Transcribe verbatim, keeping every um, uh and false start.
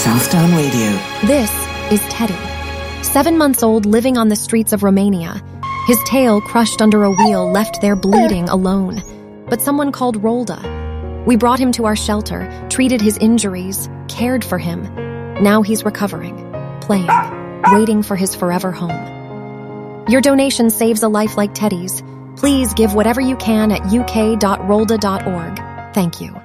Southdown Radio. This is Teddy, seven months old, living on the streets of Romania. His tail, crushed under a wheel, left there bleeding alone. But someone called Rolda. We brought him to our shelter, treated his injuries, cared for him. Now he's recovering, playing, waiting for his forever home. Your donation saves a life like Teddy's. Please give whatever you can at u k dot rolda dot org. Thank you.